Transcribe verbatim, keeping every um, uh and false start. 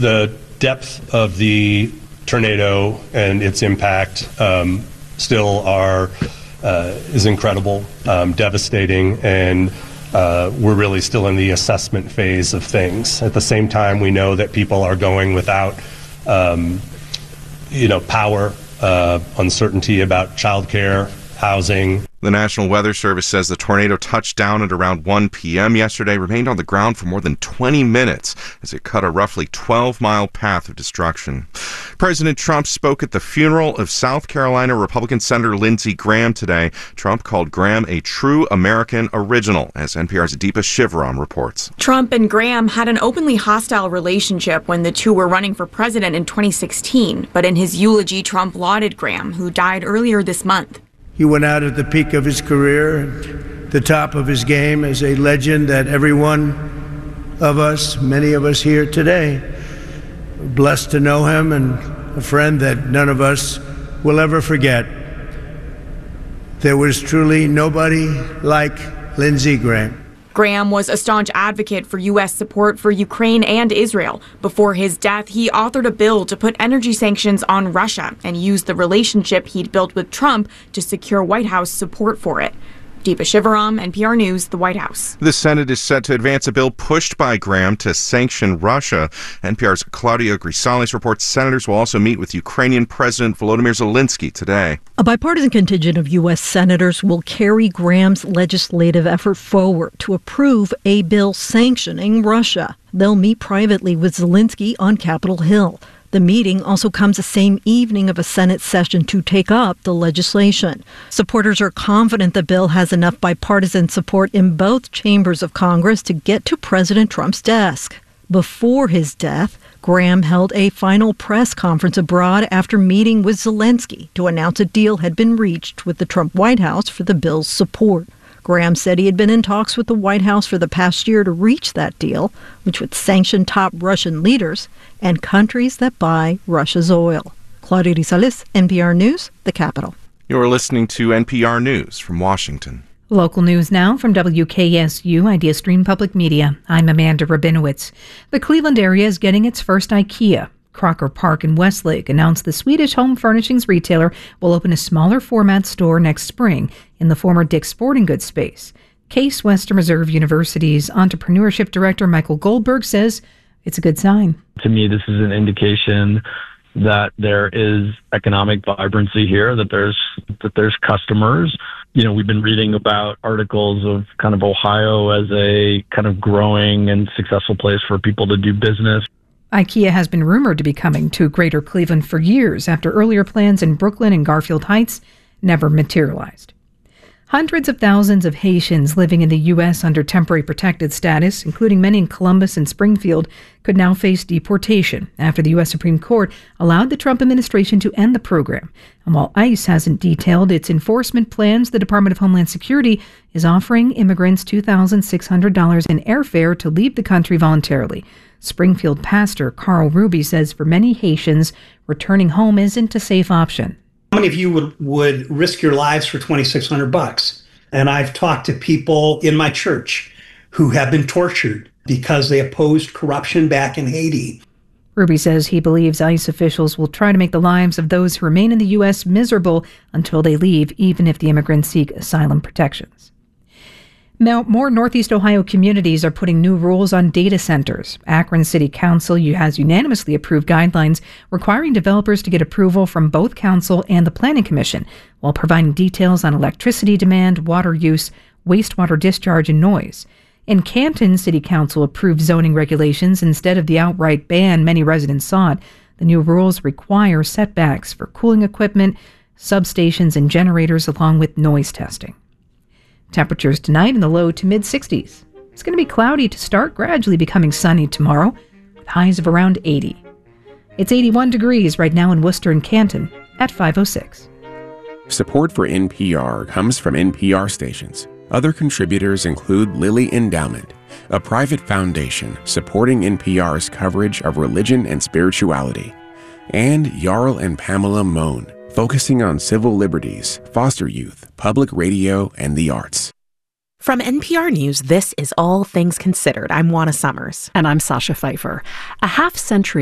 the depth of the tornado and its impact um, still are uh, is incredible, um, devastating, and uh, we're really still in the assessment phase of things. At the same time, we know that people are going without, um, you know, power, uh, uncertainty about childcare, housing. The National Weather Service says the tornado touched down at around one p.m. yesterday, remained on the ground for more than twenty minutes as it cut a roughly twelve-mile path of destruction. President Trump spoke at the funeral of South Carolina Republican Senator Lindsey Graham today. Trump called Graham a true American original, as N P R's Deepa Shivaram reports. Trump and Graham had an openly hostile relationship when the two were running for president in twenty sixteen, but in his eulogy, Trump lauded Graham, who died earlier this month. He went out at the peak of his career, the top of his game, as a legend that every one of us, many of us here today, are blessed to know him, and a friend that none of us will ever forget. There was truly nobody like Lindsey Graham. Graham was a staunch advocate for U S support for Ukraine and Israel. Before his death, he authored a bill to put energy sanctions on Russia and used the relationship he'd built with Trump to secure White House support for it. Deepa Shivaram, N P R News, the White House. The Senate is set to advance a bill pushed by Graham to sanction Russia. N P R's Claudia Grisales reports senators will also meet with Ukrainian President Volodymyr Zelensky today. A bipartisan contingent of U S senators will carry Graham's legislative effort forward to approve a bill sanctioning Russia. They'll meet privately with Zelensky on Capitol Hill. The meeting also comes the same evening of a Senate session to take up the legislation. Supporters are confident the bill has enough bipartisan support in both chambers of Congress to get to President Trump's desk. Before his death, Graham held a final press conference abroad after meeting with Zelensky to announce a deal had been reached with the Trump White House for the bill's support. Graham said he had been in talks with the White House for the past year to reach that deal, which would sanction top Russian leaders and countries that buy Russia's oil. Claudia Grisales, N P R News, the Capitol. You're listening to N P R News from Washington. Local news now from W K S U Idea Stream Public Media. I'm Amanda Rabinowitz. The Cleveland area is getting its first IKEA. Crocker Park in Westlake announced the Swedish home furnishings retailer will open a smaller format store next spring in the former Dick's Sporting Goods space. Case Western Reserve University's entrepreneurship director Michael Goldberg says it's a good sign. To me, this is an indication that there is economic vibrancy here, that there's that there's customers. You know, we've been reading about articles of kind of Ohio as a kind of growing and successful place for people to do business. IKEA has been rumored to be coming to Greater Cleveland for years after earlier plans in Brooklyn and Garfield Heights never materialized. Hundreds of thousands of Haitians living in the U S under temporary protected status, including many in Columbus and Springfield, could now face deportation after the U S Supreme Court allowed the Trump administration to end the program. And while ICE hasn't detailed its enforcement plans, the Department of Homeland Security is offering immigrants two thousand six hundred dollars in airfare to leave the country voluntarily. Springfield pastor Carl Ruby says for many Haitians, returning home isn't a safe option. How many of you would, would risk your lives for twenty-six hundred bucks? And I've talked to people in my church who have been tortured because they opposed corruption back in Haiti. Ruby says he believes ICE officials will try to make the lives of those who remain in the U S miserable until they leave, even if the immigrants seek asylum protections. Now, more Northeast Ohio communities are putting new rules on data centers. Akron City Council has unanimously approved guidelines requiring developers to get approval from both council and the Planning Commission, while providing details on electricity demand, water use, wastewater discharge, and noise. In Canton, City Council approved zoning regulations instead of the outright ban many residents sought. The new rules require setbacks for cooling equipment, substations, and generators, along with noise testing. Temperatures tonight in the low to mid-sixties. It's going to be cloudy to start, gradually becoming sunny tomorrow, with highs of around eighty. It's eighty-one degrees right now in Worcester and Canton at five oh six. Support for N P R comes from N P R stations. Other contributors include Lilly Endowment, a private foundation supporting N P R's coverage of religion and spirituality, and Jarl and Pamela Mohn, focusing on civil liberties, foster youth, public radio, and the arts. From N P R News, this is All Things Considered. I'm Juana Summers. And I'm Sasha Pfeiffer. A half century